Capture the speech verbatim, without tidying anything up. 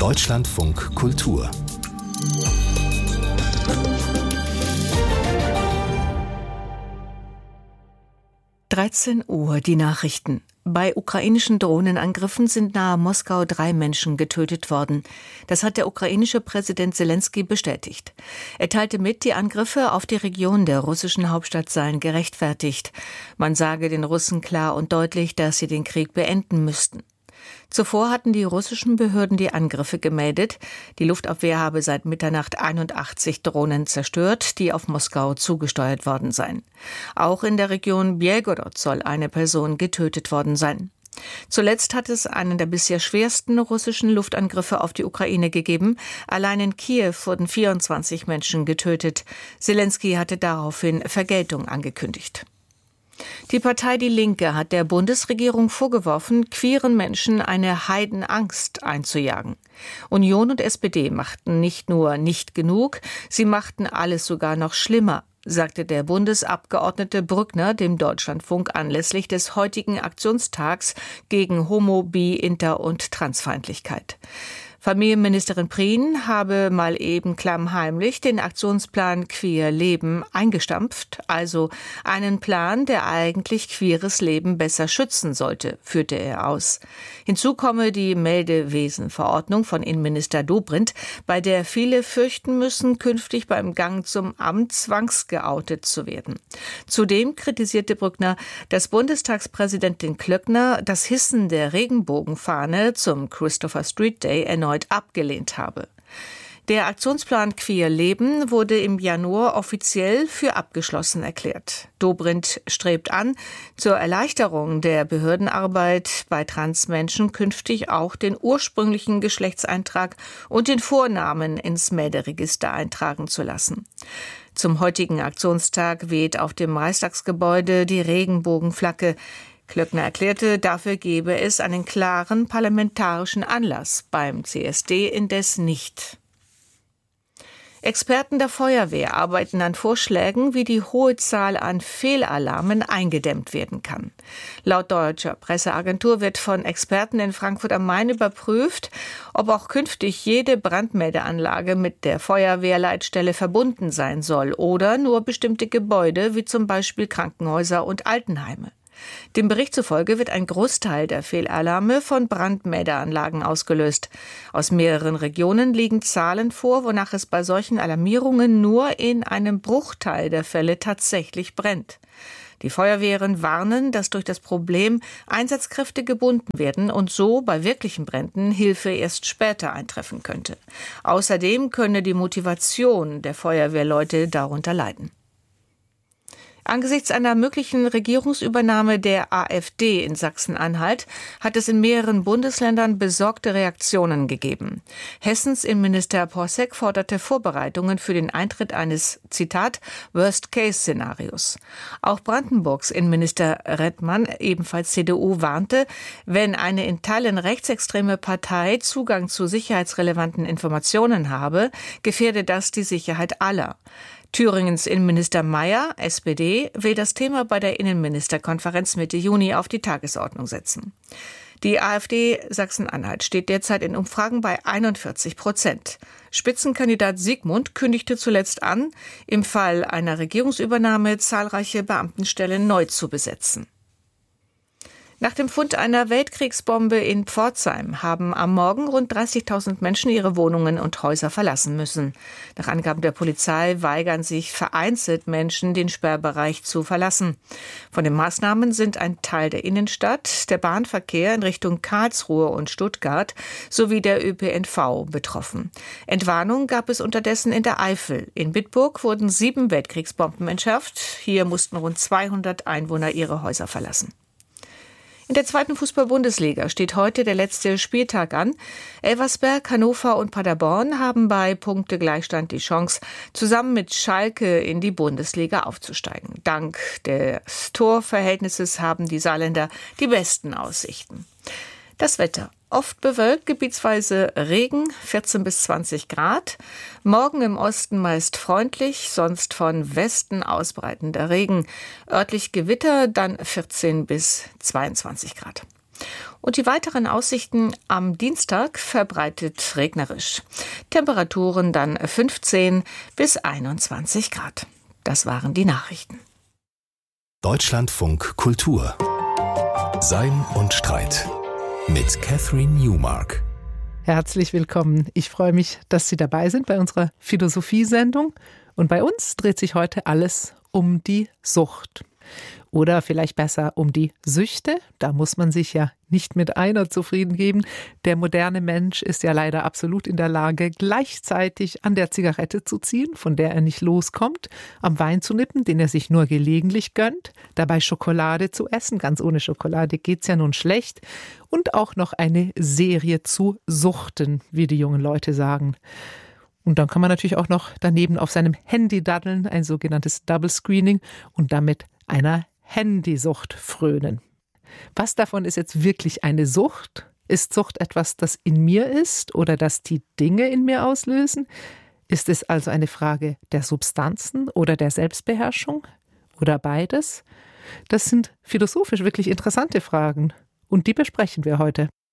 Deutschlandfunk Kultur. dreizehn Uhr, die Nachrichten. Bei ukrainischen Drohnenangriffen sind nahe Moskau drei Menschen getötet worden. Das hat der ukrainische Präsident Selenskyj bestätigt. Er teilte mit, die Angriffe auf die Region der russischen Hauptstadt seien gerechtfertigt. Man sage den Russen klar und deutlich, dass sie den Krieg beenden müssten. Zuvor hatten die russischen Behörden die Angriffe gemeldet. Die Luftabwehr habe seit Mitternacht einundachtzig Drohnen zerstört, die auf Moskau zugesteuert worden seien. Auch in der Region Belgorod soll eine Person getötet worden sein. Zuletzt hat es einen der bisher schwersten russischen Luftangriffe auf die Ukraine gegeben. Allein in Kiew wurden vierundzwanzig Menschen getötet. Selenskyj hatte daraufhin Vergeltung angekündigt. Die Partei Die Linke hat der Bundesregierung vorgeworfen, queeren Menschen eine Heidenangst einzujagen. Union und S P D machten nicht nur nicht genug, sie machten alles sogar noch schlimmer, sagte der Bundesabgeordnete Brückner dem Deutschlandfunk anlässlich des heutigen Aktionstags gegen Homo-, Bi-, Inter- und Transfeindlichkeit. Familienministerin Prien habe mal eben klammheimlich den Aktionsplan Queer Leben eingestampft, also einen Plan, der eigentlich queeres Leben besser schützen sollte, führte er aus. Hinzu komme die Meldewesenverordnung von Innenminister Dobrindt, bei der viele fürchten müssen, künftig beim Gang zum Amt zwangsgeoutet zu werden. Zudem kritisierte Brückner, dass Bundestagspräsidentin Klöckner das Hissen der Regenbogenfahne zum Christopher Street Day erneut abgelehnt habe. Der Aktionsplan Queer Leben wurde im Januar offiziell für abgeschlossen erklärt. Dobrindt strebt an, zur Erleichterung der Behördenarbeit bei Transmenschen künftig auch den ursprünglichen Geschlechtseintrag und den Vornamen ins Melderegister eintragen zu lassen. Zum heutigen Aktionstag weht auf dem Reichstagsgebäude die Regenbogenflagge. Klöckner erklärte, dafür gebe es einen klaren parlamentarischen Anlass, beim C S D indes nicht. Experten der Feuerwehr arbeiten an Vorschlägen, wie die hohe Zahl an Fehlalarmen eingedämmt werden kann. Laut deutscher Presseagentur wird von Experten in Frankfurt am Main überprüft, ob auch künftig jede Brandmeldeanlage mit der Feuerwehrleitstelle verbunden sein soll oder nur bestimmte Gebäude, wie zum Beispiel Krankenhäuser und Altenheime. Dem Bericht zufolge wird ein Großteil der Fehlalarme von Brandmeldeanlagen ausgelöst. Aus mehreren Regionen liegen Zahlen vor, wonach es bei solchen Alarmierungen nur in einem Bruchteil der Fälle tatsächlich brennt. Die Feuerwehren warnen, dass durch das Problem Einsatzkräfte gebunden werden und so bei wirklichen Bränden Hilfe erst später eintreffen könnte. Außerdem könne die Motivation der Feuerwehrleute darunter leiden. Angesichts einer möglichen Regierungsübernahme der AfD in Sachsen-Anhalt hat es in mehreren Bundesländern besorgte Reaktionen gegeben. Hessens Innenminister Porsek forderte Vorbereitungen für den Eintritt eines, Zitat, Worst-Case-Szenarios. Auch Brandenburgs Innenminister Redmann, ebenfalls C D U, warnte, wenn eine in Teilen rechtsextreme Partei Zugang zu sicherheitsrelevanten Informationen habe, gefährde das die Sicherheit aller. Thüringens Innenminister Mayer, S P D, will das Thema bei der Innenministerkonferenz Mitte Juni auf die Tagesordnung setzen. Die AfD Sachsen-Anhalt steht derzeit in Umfragen bei einundvierzig Prozent. Spitzenkandidat Siegmund kündigte zuletzt an, im Fall einer Regierungsübernahme zahlreiche Beamtenstellen neu zu besetzen. Nach dem Fund einer Weltkriegsbombe in Pforzheim haben am Morgen rund dreißigtausend Menschen ihre Wohnungen und Häuser verlassen müssen. Nach Angaben der Polizei weigern sich vereinzelt Menschen, den Sperrbereich zu verlassen. Von den Maßnahmen sind ein Teil der Innenstadt, der Bahnverkehr in Richtung Karlsruhe und Stuttgart sowie der Ö P N V betroffen. Entwarnung gab es unterdessen in der Eifel. In Bitburg wurden sieben Weltkriegsbomben entschärft. Hier mussten rund zweihundert Einwohner ihre Häuser verlassen. In der zweiten Fußball-Bundesliga steht heute der letzte Spieltag an. Elversberg, Hannover und Paderborn haben bei Punktegleichstand die Chance, zusammen mit Schalke in die Bundesliga aufzusteigen. Dank des Torverhältnisses haben die Saarländer die besten Aussichten. Das Wetter. Oft bewölkt, gebietsweise Regen, vierzehn bis zwanzig Grad. Morgen im Osten meist freundlich, sonst von Westen ausbreitender Regen. Örtlich Gewitter, dann vierzehn bis zweiundzwanzig Grad. Und die weiteren Aussichten am Dienstag verbreitet regnerisch. Temperaturen dann fünfzehn bis einundzwanzig Grad. Das waren die Nachrichten. Deutschlandfunk Kultur. Sein und Streit. Mit Catherine Newmark. Herzlich willkommen. Ich freue mich, dass Sie dabei sind bei unserer Philosophie-Sendung. Und bei uns dreht sich heute alles um die Sucht. Oder vielleicht besser um die Süchte. Da muss man sich ja nicht mit einer zufrieden geben. Der moderne Mensch ist ja leider absolut in der Lage, gleichzeitig an der Zigarette zu ziehen, von der er nicht loskommt, am Wein zu nippen, den er sich nur gelegentlich gönnt, dabei Schokolade zu essen. Ganz ohne Schokolade geht's ja nun schlecht. Und auch noch eine Serie zu suchten, wie die jungen Leute sagen. Und dann kann man natürlich auch noch daneben auf seinem Handy daddeln, ein sogenanntes Double Screening, und damit einer Handysucht frönen. Was davon ist jetzt wirklich eine Sucht? Ist Sucht etwas, das in mir ist oder das die Dinge in mir auslösen? Ist es also eine Frage der Substanzen oder der Selbstbeherrschung oder beides? Das sind philosophisch wirklich interessante Fragen und die besprechen wir heute.